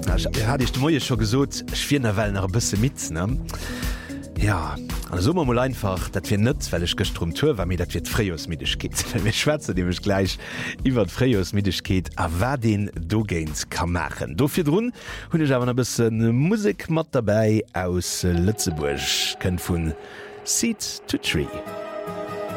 hatte ich Moie schon gesot schwner well nach bisse mit ne. Ja sommer mal einfach dat wir net well ich gestrumtur war mir dat wird Freiosmedisch geht mir Schweze dem ich gleich iwwer Freiosmedisch geht a wer den Dogains kann machen dofir run hun ich aber ein bisschen Musik mat dabei aus Lützeburg kennt vun Seed to Tree.